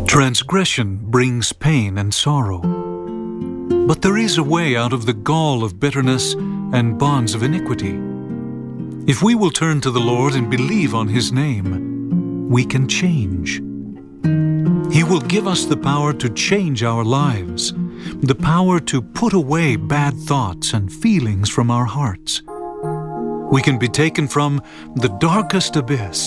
Transgression brings pain and sorrow, but there is a way out of the gall of bitterness and bonds of iniquity. If we will turn to the Lord and believe on His name, we can change. He will give us the power to change our lives, the power to put away bad thoughts and feelings from our hearts. We can be taken from the darkest abyss